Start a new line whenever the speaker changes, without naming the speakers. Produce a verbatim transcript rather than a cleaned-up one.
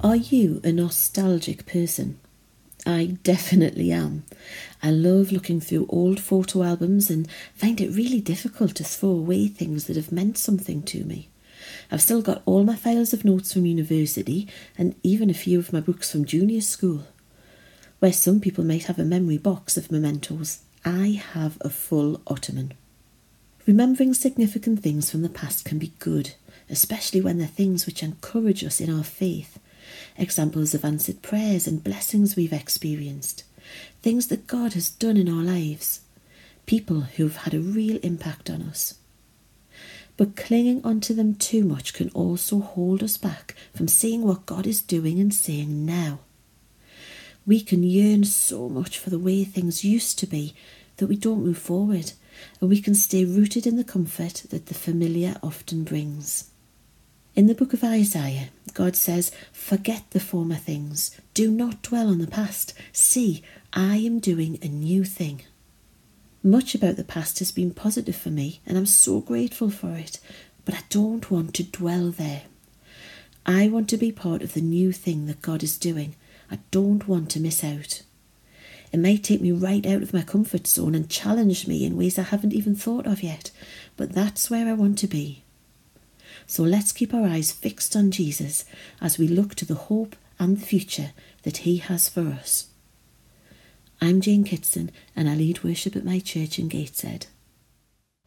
Are you a nostalgic person? I definitely am. I love looking through old photo albums and find it really difficult to throw away things that have meant something to me. I've still got all my files of notes from university and even a few of my books from junior school. Where some people might have a memory box of mementos, I have a full ottoman. Remembering significant things from the past can be good, especially when they're things which encourage us in our faith. Examples of answered prayers and blessings we've experienced. Things that God has done in our lives. People who've had a real impact on us. But clinging onto them too much can also hold us back from seeing what God is doing and saying now. We can yearn so much for the way things used to be that we don't move forward, and we can stay rooted in the comfort that the familiar often brings. In the book of Isaiah, God says, "Forget the former things. Do not dwell on the past. See, I am doing a new thing." Much about the past has been positive for me, and I'm so grateful for it, but I don't want to dwell there. I want to be part of the new thing that God is doing. I don't want to miss out. It might take me right out of my comfort zone and challenge me in ways I haven't even thought of yet, but that's where I want to be. So let's keep our eyes fixed on Jesus as we look to the hope and the future that he has for us. I'm Jane Kitson and I lead worship at my church in Gateshead.